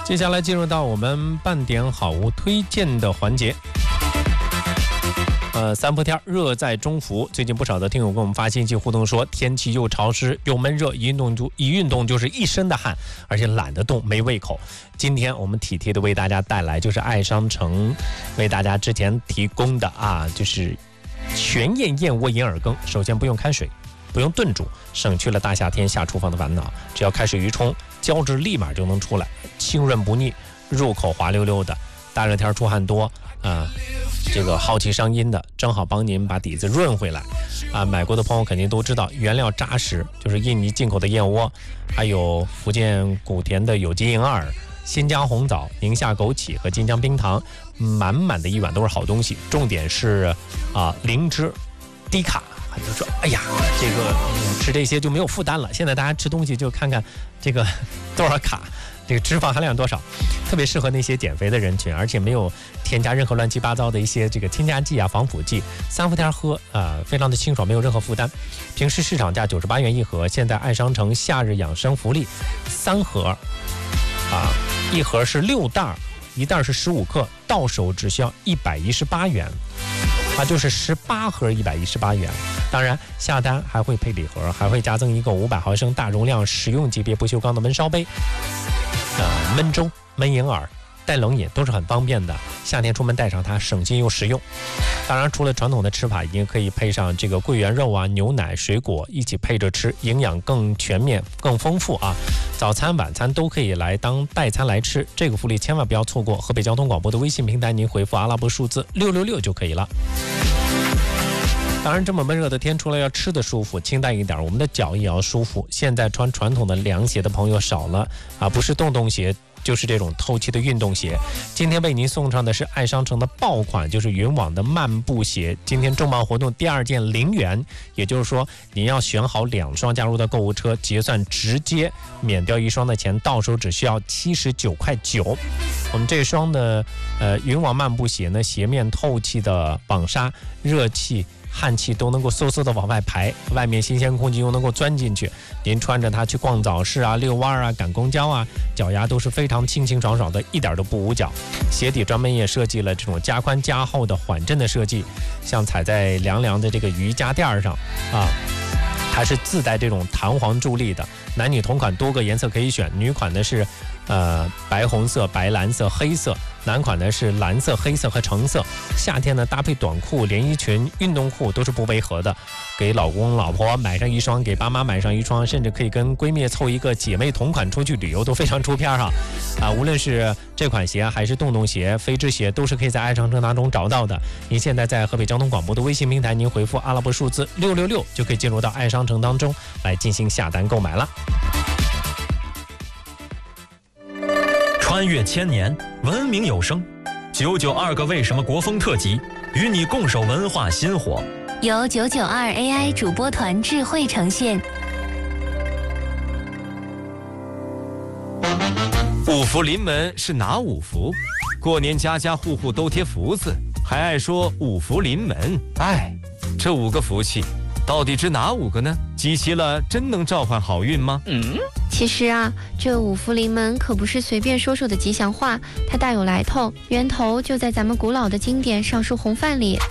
接下来进入到我们半点好物推荐的环节。三伏天热在中伏，最近不少的听友跟我们发信息互动说，天气又潮湿又闷热，一运动就是一身的汗，而且懒得动，没胃口。今天我们体贴的为大家带来就是爱商城为大家之前提供的就是全燕窝银耳羹。首先不用开水，不用炖煮，省去了大夏天下厨房的烦恼，只要开水一冲，胶质立马就能出来，清润不腻，入口滑溜溜的。大热天出汗多这个好奇伤阴的，正好帮您把底子润回来买过的朋友肯定都知道，原料扎实，就是印尼进口的燕窝，还有福建古田的有机银耳、新疆红枣、宁夏枸杞和金江冰糖，满满的一碗都是好东西。重点是零脂低卡。很多人说，哎呀，这个吃这些就没有负担了。现在大家吃东西就看看这个多少卡，这个脂肪含量多少，特别适合那些减肥的人群，而且没有添加任何乱七八糟的一些这个添加剂防腐剂。三伏天喝非常的清爽，没有任何负担。平时市场价98元一盒，现在爱商城夏日养生福利，3盒一盒是6袋，一袋是15克，到手只需要118元。就是18盒118元。当然下单还会配礼盒，还会加赠一个500毫升大容量食用级别不锈钢的焖烧杯。焖粥、焖银耳、带冷饮都是很方便的，夏天出门带上它，省心又实用。当然除了传统的吃法，也可以配上这个桂圆肉牛奶、水果一起配着吃，营养更全面更丰富早餐晚餐都可以来当代餐来吃，这个福利千万不要错过。河北交通广播的微信平台，您回复阿拉伯数字666就可以了。当然这么闷热的天，除了要吃的舒服清淡一点，我们的脚也要舒服。现在穿传统的凉鞋的朋友少了不是洞洞鞋就是这种透气的运动鞋。今天为您送上的是爱商城的爆款，就是云网的漫步鞋。今天重磅活动第2件0元，也就是说您要选好2双加入到购物车，结算直接免掉1双的钱，到手只需要79.9块。我们这双的云网漫步鞋呢，鞋面透气的绑纱，热气汗气都能够嗖嗖的往外排，外面新鲜空气又能够钻进去，您穿着它去逛早市遛弯赶公交脚丫都是非常清清爽爽的，一点都不捂脚。鞋底专门也设计了这种加宽加厚的缓震的设计，像踩在凉凉的这个瑜伽垫上它是自带这种弹簧助力的。男女同款多个颜色可以选，女款呢是白红色、白蓝色、黑色，男款呢是蓝色、黑色和橙色。夏天呢搭配短裤、连衣裙、运动裤都是不违和的。给老公老婆买上1双，给爸妈买上1双，甚至可以跟闺蜜凑一个姐妹同款出去旅游，都非常出片无论是这款鞋还是洞洞鞋、飞织鞋，都是可以在爱商城当中找到的。您现在在河北交通广播的微信平台，您回复阿拉伯数字666就可以进入到爱商城当中来进行下单购买了。 穿越千年，文明有声，992个为什么国风特辑，与你共守文化新火， 由992 AI 主播团智慧呈现。 5福临门是哪5福？过年家家户户都贴福字，还爱说5福临门。这5个福气到底是哪5个呢？集齐了真能召唤好运吗？ 其实这5福临门可不是随便说说的吉祥话，它大有来头，源头就在咱们古老的经典《尚书洪范》里。